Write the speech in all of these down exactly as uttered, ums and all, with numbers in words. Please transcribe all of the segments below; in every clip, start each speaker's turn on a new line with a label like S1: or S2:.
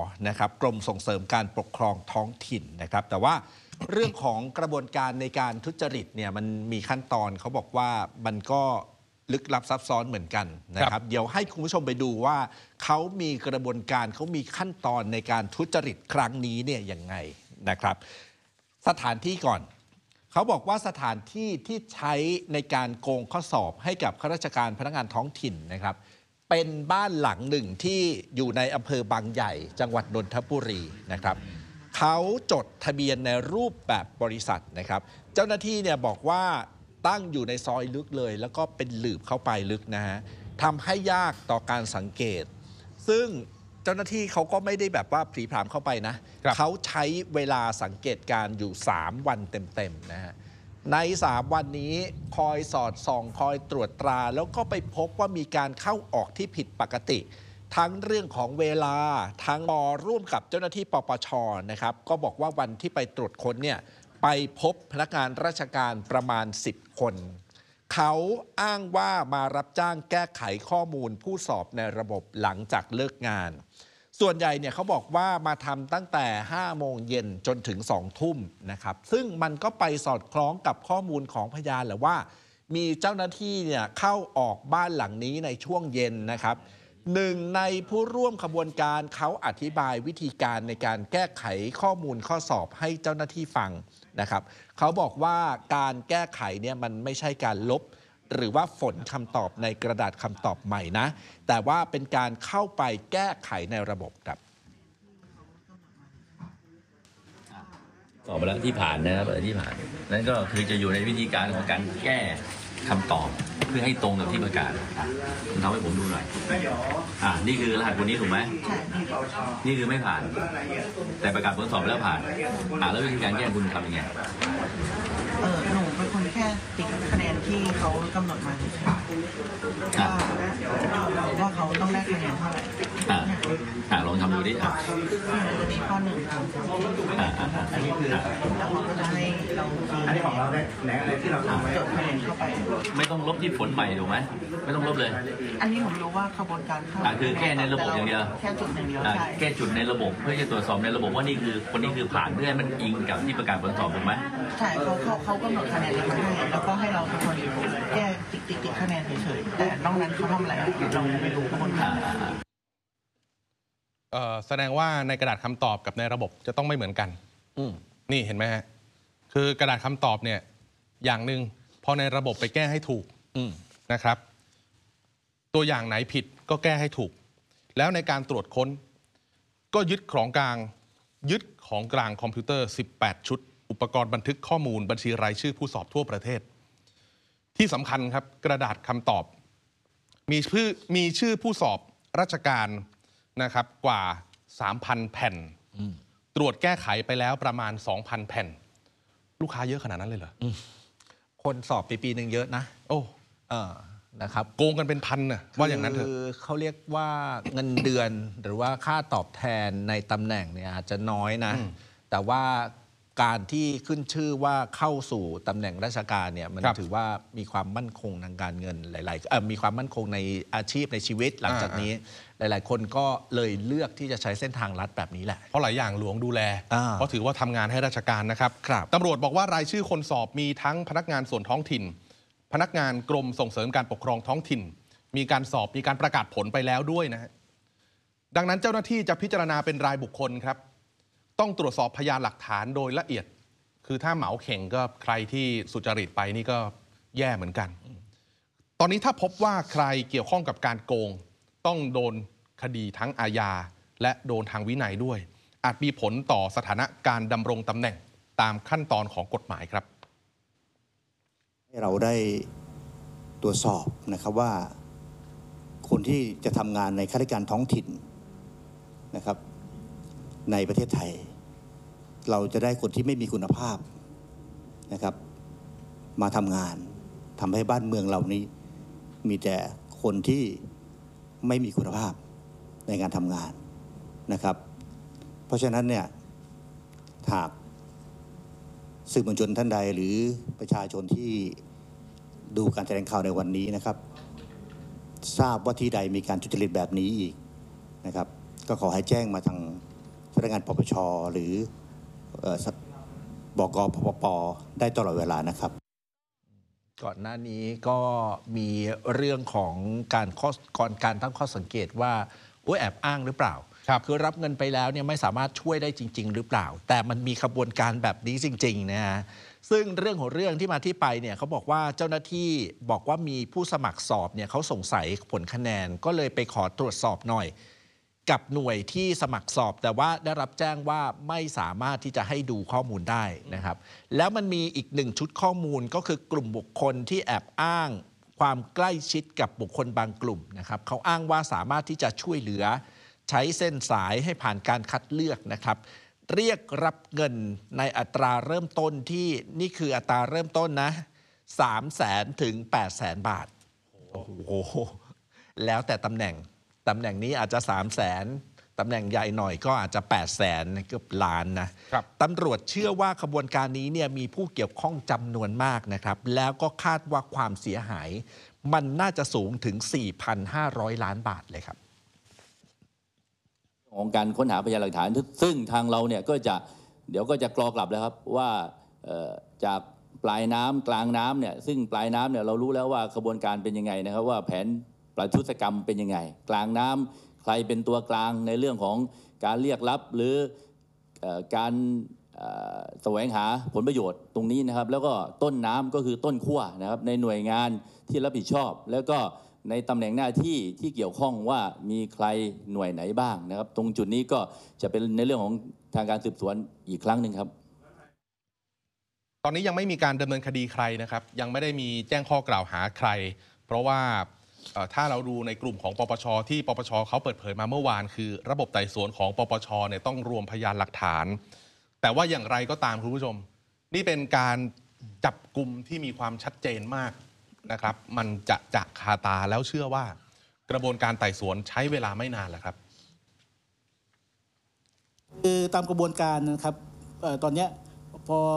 S1: นะครับกรมส่งเสริมการปกครองท้องถิ่นนะครับแต่ว่าเรื่องของกระบวนการในการทุจริตเนี่ยมันมีขั้นตอนเขาบอกว่ามันก็ลึกลับซับซ้อนเหมือนกันนะครับเดี๋ยวให้คุณผู้ชมไปดูว่าเขามีกระบวนการเขามีขั้นตอนในการทุจริตครั้งนี้เนี่ยยังไงนะครับสถานที่ก่อนเขาบอกว่าสถานที่ที่ใช้ในการโกงข้อสอบให้กับข้าราชการพนักงานท้องถิ่นนะครับเป็นบ้านหลังหนึ่งที่อยู่ในอำเภอบางใหญ่จังหวัดนนทบุรีนะครับเขาจดทะเบียนในรูปแบบบริษัทนะครับเจ้าหน้าที่เนี่ยบอกว่าตั้งอยู่ในซอยลึกเลยแล้วก็เป็นหลืบเข้าไปลึกนะฮะทำให้ยากต่อการสังเกตซึ่งเจ้าหน้าที่เขาก็ไม่ได้แบบว่าผลีผลามเข้าไปนะเขาใช้เวลาสังเกตการอยู่สามวันเต็มๆนะฮะในสามวันนี้คอยสอดส่องคอยตรวจตราแล้วก็ไปพบว่ามีการเข้าออกที่ผิดปกติทั้งเรื่องของเวลาทั้งมอร่วมกับเจ้าหน้าที่ปปช.นะครับก็บอกว่าวันที่ไปตรวจค้นเนี่ยไปพบพนักงานราชการประมาณสิบคนเขาอ้างว่ามารับจ้างแก้ไขข้อมูลผู้สอบในระบบหลังจากเลิกงานส่วนใหญ่เนี่ยเขาบอกว่ามาทำตั้งแต่ห้าโมงเย็นจนถึงสองทุ่มนะครับซึ่งมันก็ไปสอดคล้องกับข้อมูลของพยานแหละว่ามีเจ้าหน้าที่เนี่ยเข้าออกบ้านหลังนี้ในช่วงเย็นนะครับหนึ่งในผู้ร่วมขบวนการเขาอธิบายวิธีการในการแก้ไขข้อมูลข้อสอบให้เจ้าหน้าที่ฟังนะครับเขาบอกว่าการแก้ไขเนี่ยมันไม่ใช่การลบหรือว่าฝนคำตอบในกระดาษคำตอบใหม่นะแต่ว่าเป็นการเข้าไปแก้ไขในระบบครับ
S2: สอบไปแล้วที่ผ่านนะครับที่ผ่านนั่นก็คือจะอยู่ในวิธีการของการแก้คำตอบเพื่อให้ตรงกับที่ประกาศทำให้ผมดูหน่อยอ่านี่คือรหัสคนนี้ถูกไหมนี่คือไม่ผ่านแต่ประกาศผลสอบแล้วผ่านอ่าแล้ววิธีการแก้คุณทำยังไง
S3: เออหนูเป็นคนแค่ติ๊กคะแนนที่เขากำหนดมาเฉยๆว่าว่าเขาต้องได้คะแนนเท่าไหร่
S2: อ่าอ่าลองทำดูดิอ่า
S3: ตัวนี้ข้อหนึ่ง
S2: อ่าอ่า
S3: อันนี้คือแล้วเขาก็จะให้เรา
S4: อันนี้ของเราได้ไหนอะไรที่เราทำไว้
S3: จดคะแนนเข้าไป
S2: ไม่ต้องลบที่ผลใหม่ถูกไหมไม่ต้องลบเลย
S3: อันนี้ผมรู้ว่าขบวนการเข้า
S2: อ่าคือแก้ในระบบอย่างเดียว
S3: แค่จุดอย่างเดียวใช่
S2: แก้จุดในระบบเพื่อจะตรวจสอบในระบบว่านี่คือคนนี้คือผ่านเพื่อให้มันอิงกับที่ประกาศผลสอบถูกไหม
S3: ใช่เขาเขาเขากำหนดคะแนนมาให้แล้วก็ให้เราเป็นคนแก้ติ๊กติ๊กติ๊กคะแนนเฉยๆแต่นอกนั้นเขาทำอะไรเราไม่รู้ขบวนการ
S5: แสดงว่าในกระดาษคำตอบกับในระบบจะต้องไม่เหมือนกันนี่เห็นไหมฮะคือกระดาษคำตอบเนี่ยอย่างหนึ่งพอในระบบไปแก้ให้ถูกนะครับตัวอย่างไหนผิดก็แก้ให้ถูกแล้วในการตรวจค้นก็ยึดของกลางยึดของกลางคอมพิวเตอร์สิบแปดชุดอุปกรณ์บันทึกข้อมูลบัญชีรายชื่อผู้สอบทั่วประเทศที่สำคัญครับกระดาษคำตอบมีชื่อมีชื่อผู้สอบราชการนะครับกว่า สามพัน แผ่นตรวจแก้ไขไปแล้วประมาณ สองพัน แผ่นลูกค้าเยอะขนาดนั้นเลยเหรอ
S1: คนสอบปีปีหนึ่งเยอะนะ
S5: โอ้
S1: เออนะครับ
S5: โกงกันเป็นพันน่ะว่าอย่างนั้นเถอะ
S1: คือเขาเรียกว่าเงินเดือนหรือว่าค่าตอบแทนในตำแหน่งเนี่ยอาจจะน้อยนะแต่ว่าการที่ขึ้นชื่อว่าเข้าสู่ตำแหน่งราชการเนี่ยมันถือว่ามีความมั่นคงทางการเงินหลายๆเอ่อมีความมั่นคงในอาชีพในชีวิตหลังจากนี้หลายๆคนก็เลยเลือกที่จะใช้เส้นทางลัดแบบนี้แหละ
S5: เพราะหลายอย่างหลวงดูแลเพราะถือว่าทำงานให้ราชการนะครับตำรวจบอกว่ารายชื่อคนสอบมีทั้งพนักงานส่วนท้องถิ่นพนักงานกรมส่งเสริมการปกครองท้องถิ่นมีการสอบมีการประกาศผลไปแล้วด้วยนะฮะดังนั้นเจ้าหน้าที่จะพิจารณาเป็นรายบุคคลครับต้องตรวจสอบพยานหลักฐานโดยละเอียดคือถ้าเหมาเข่งก็ใครที่สุจริตไปนี่ก็แย่เหมือนกันตอนนี้ถ้าพบว่าใครเกี่ยวข้องกับการโกงต้องโดนคดีทั้งอาญาและโดนทางวินัยด้วยอาจมีผลต่อสถานะการดำรงตำแหน่งตามขั้นตอนของกฎหมายครับ
S6: เราได้ตรวจสอบนะครับว่าคนที่จะทำงานในข้าราชการท้องถิ่นนะครับในประเทศไทยเราจะได้คนที่ไม่มีคุณภาพนะครับมาทำงานทำให้บ้านเมืองเรานี้มีแต่คนที่ไม่มีคุณภาพในการทำงานนะครับเพราะฉะนั้นเนี่ยหากสื่อมวลชนท่านใดหรือประชาชนที่ดูการแถลงข่าวในวันนี้นะครับทราบว่าที่ใดมีการทุจริตแบบนี้อีกนะครับก็ขอให้แจ้งมาทางพนักงานปปชหรือบก.ปปป.ได้ตลอดเวลานะครับ
S1: ก่อนหน้านี้ก็มีเรื่องของการข้อก่อนการตั้งข้อสังเกตว่าโอ้ยแอบอ้างหรือเปล่าครับคือรับเงินไปแล้วเนี่ยไม่สามารถช่วยได้จริงๆหรือเปล่าแต่มันมีขบวนการแบบนี้จริงๆนะฮะซึ่งเรื่องของเรื่องที่มาที่ไปเนี่ยเขาบอกว่าเจ้าหน้าที่บอกว่ามีผู้สมัครสอบเนี่ยเขาสงสัยผลคะแนนก็เลยไปขอตรวจสอบหน่อยกับหน่วยที่สมัครสอบแต่ว่าได้รับแจ้งว่าไม่สามารถที่จะให้ดูข้อมูลได้นะครับแล้วมันมีอีกหนึ่งชุดข้อมูลก็คือกลุ่มบุคคลที่แอบอ้างความใกล้ชิดกับบุคคลบางกลุ่มนะครับเขาอ้างว่าสามารถที่จะช่วยเหลือใช้เส้นสายให้ผ่านการคัดเลือกนะครับเรียกรับเงินในอัตราเริ่มต้นที่นี่คืออัตราเริ่มต้นนะสามแสนถึงแปดแสนบาทโอ้โหแล้วแต่ตำแหน่งตำแหน่งนี้อาจจะสามแสนตำแหน่งใหญ่หน่อยก็อาจจะแปดแสนเกือบล้านนะตำรวจเชื่อว่าขบวนการนี้เนี่ยมีผู้เกี่ยวข้องจำนวนมากนะครับแล้วก็คาดว่าความเสียหายมันน่าจะสูงถึง สี่พันห้าร้อย ล้านบาทเลยครับ
S7: ของการค้นหาพยานหลักฐานซึ่งทางเราเนี่ยก็จะเดี๋ยวก็จะกรอกลับแล้วครับว่าจากปลายน้ำกลางน้ำเนี่ยซึ่งปลายน้ำเนี่ยเรารู้แล้วว่าขบวนการเป็นยังไงนะครับว่าแผนประทุษกรรมเป็นยังไงกลางน้ำใครเป็นตัวกลางในเรื่องของการเรียกรับหรือการแสวงหาผลประโยชน์ตรงนี้นะครับแล้วก็ต้นน้ำก็คือต้นขั้วนะครับในหน่วยงานที่รับผิดชอบแล้วก็ในตำแหน่งหน้าที่ที่เกี่ยวข้องว่ามีใครหน่วยไหนบ้างนะครับตรงจุดนี้ก็จะเป็นในเรื่องของทางการสืบสวนอีกครั้งหนึ่งครับ
S5: ตอนนี้ยังไม่มีการดำเนินคดีใครนะครับยังไม่ได้มีแจ้งข้อกล่าวหาใครเพราะว่าถ้าเราดูในกลุ่มของปปชที่ปปชเขาเปิดเผยมาเมื่อวานคือระบบไต่สวนของปปชเนี่ยต้องรวมพยานหลักฐานแต่ว่าอย่างไรก็ตามคุณผู้ชมนี่เป็นการจับกลุ่มที่มีความชัดเจนมากนะครับมันจะจะคาตาแล้วเชื่อว่ากระบวนการไต่สวนใช้เวลาไม่นานแหละครับ
S8: คือตามกระบวนการนะครับตอนนี้พอ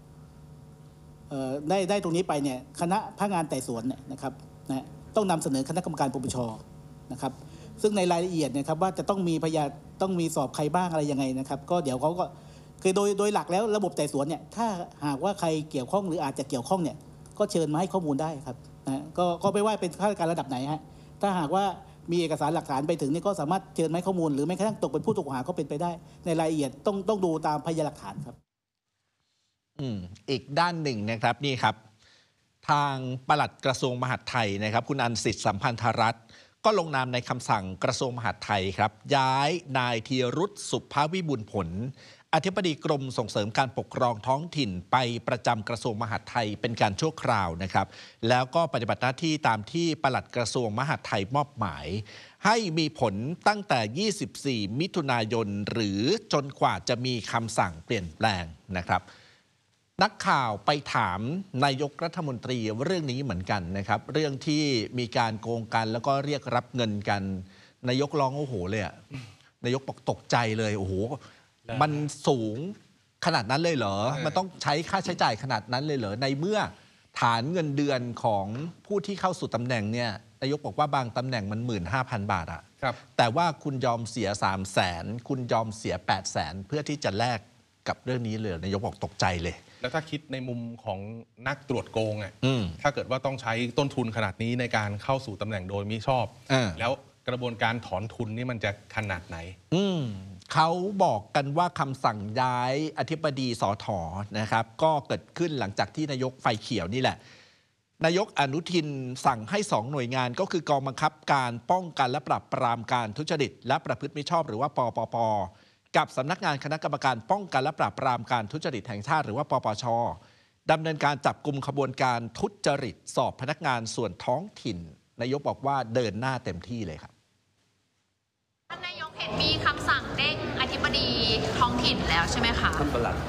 S8: ได้ได้ตรงนี้ไปเนี่ยคณะพนักงานไต่สวนเนี่ยนะครับนะต้องนำเสนอคณะกรรมการปปชนะครับซึ่งในรายละเอียดเนี่ยครับว่าจะต้องมีพยานต้องมีสอบใครบ้างอะไรยังไงนะครับก็เดี๋ยวเขาก็คือโดยโดยหลักแล้วระบบไต่สวนเนี่ยถ้าหากว่าใครเกี่ยวข้องหรืออาจจะเกี่ยวข้องเนี่ยก็เชิญมาให้ข้อมูลได้ครับนะก็ก็ไม่ว่าเป็นข้าราชการระดับไหนฮะถ้าหากว่ามีเอกสารหลักฐานไปถึงนี่ก็สามารถเชิญมาให้ข้อมูลหรือแม้กระทั่งตกเป็นผู้ถูกกล่าวหาก็เป็นไปได้ในรายละเอียดต้องต้องดูตามพยานหลักฐานครับ
S1: อืมอีกด้านหนึ่งนะครับนี่ครับทางปลัดกระทรวงมหาดไทยนะครับคุณอันสิทธิ์สัมพันธรัตน์ก็ลงนามในคำสั่งกระทรวงมหาดไทยครับย้ายนายธีรุษสุภาวิบูลย์ผลอธิบดีกรมส่งเสริมการปกครองท้องถิ่นไปประจำกระทรวงมหาดไทยเป็นการชั่วคราวนะครับแล้วก็ปฏิบัติหน้าที่ตามที่ปลัดกระทรวงมหาดไทยมอบหมายให้มีผลตั้งแต่ยี่สิบสี่มิถุนายนหรือจนกว่าจะมีคำสั่งเปลี่ยนแปลงนะครับนักข่าวไปถามนายกรัฐมนตรีเรื่องนี้เหมือนกันนะครับเรื่องที่มีการโกงกันแล้วก็เรียกรับเงินกันนายกร้องโอ้โหเลยอะนายกบอกตกใจเลยโอ้โหมันสูงขนาดนั้นเลยเหรอมันต้องใช้ค่าใช้จ่ายขนาดนั้นเลยเหรอในเมื่อฐานเงินเดือนของผู้ที่เข้าสู่ตำแหน่งเนี่ยนายกบอกว่าบางตำแหน่งมัน หนึ่งหมื่นห้าพัน บาทอะแต่ว่าคุณยอมเสีย สามแสน คุณยอมเสีย แปดแสน เพื่อที่จะแลกกับเรื่องนี้เลยนายกบอกตกใจเลย
S5: แล้วถ้าคิดในมุมของนักตรวจโกงอ่ะถ้าเกิดว่าต้องใช้ต้นทุนขนาดนี้ในการเข้าสู่ตำแหน่งโดยมิชอบแล้วกระบวนการถอนทุนนี่มันจะขนาดไหน
S1: อืมเขาบอกกันว่าคำสั่งย้ายอธิบดีสถ.นะครับก็เกิดขึ้นหลังจากที่นายกไฟเขียวนี่แหละนายกอนุทินสั่งให้สองหน่วยงานก็คือกองบังคับการป้องกันและปราบปรามการทุจริตและประพฤติมิชอบหรือว่าปปป.กับสำนักงานคณะกรรมการป้องกันและปราบปรามการทุจริตแห่งชาติหรือว่าปปช.ดำเนินการจับกุมขบวนการทุจริตสอบพนักงานส่วนท้องถิ่นนายกบอกว่าเดินหน้าเต็มที่เลยครับ
S9: ท่านนายกเห็นมีคำสั่งเด้งอธิบดีท้องถิ่นแล้วใช่ไหมคะท่านปลัด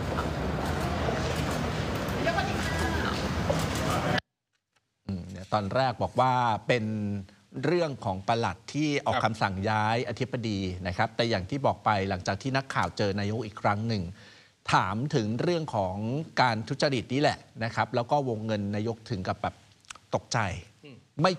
S1: ตอนแรกบอกว่าเป็นเรื่องของปลัดที่ออกคำสั่งย้ายอธิบดีนะครับแต่อย่างที่บอกไปหลังจากที่นักข่าวเจอนายกอีกครั้งหนึ่งถามถึงเรื่องของการทุจริตนี่แหละนะครับแล้วก็วงเงินนายกถึงกับแบบตกใจ